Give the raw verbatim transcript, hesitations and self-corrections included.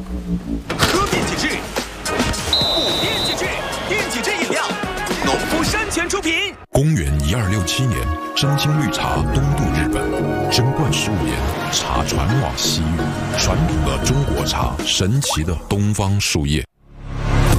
喝变体质，不变体质，变体质饮料，农夫山泉出品。 公元一二六七年，真金绿茶东渡日本，贞观十五年，茶传往西域，传统的中国茶，神奇的东方树叶。